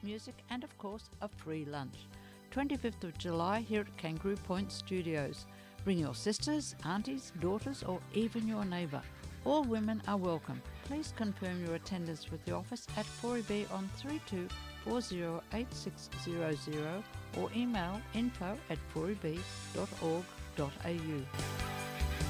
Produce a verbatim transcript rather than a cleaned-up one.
music and, of course, a free lunch. twenty-fifth of July here at Kangaroo Point Studios. Bring your sisters, aunties, daughters or even your neighbour. All women are welcome. Please confirm your attendance with the office at four E B on three two four zero eight six zero zero or email info at four e b dot org dot a u.